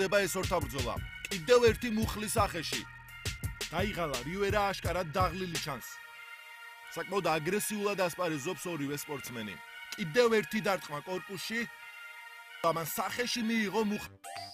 ხდება ეს ორთაბრძოლა. კიდევ ერთი მუხლის სახეში. დაიღალა რივერა აშკარად დაღლილი ჩანს. საკმაოდ აგრესიულად ასპარეზობს ორივე სპორტსმენი. კიდევ ერთი დარტყმა კორპუსში. ამან სახეში მიიღო